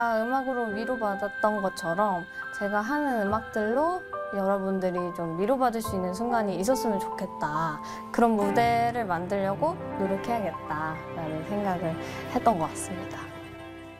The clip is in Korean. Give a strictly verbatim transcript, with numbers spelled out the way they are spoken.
음악으로 위로받았던 것처럼 제가 하는 음악들로 여러분들이 좀 위로받을 수 있는 순간이 있었으면 좋겠다. 그런 무대를 만들려고 노력해야겠다라는 생각을 했던 것 같습니다.